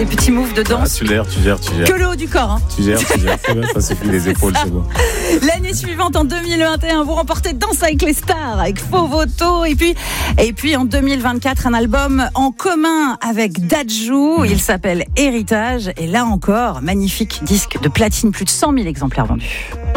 Les petits moves de danse. Tu gères. Que le haut du corps. Tu gères. C'est bon, ça suffit, les épaules, c'est bon. L'année suivante, en 2021, vous remportez Danse avec les stars, avec Faux Voto. Et puis en 2024, un album en commun avec Dadju. Il s'appelle Héritage. Et là encore, magnifique disque de platine, plus de 100 000 exemplaires vendus.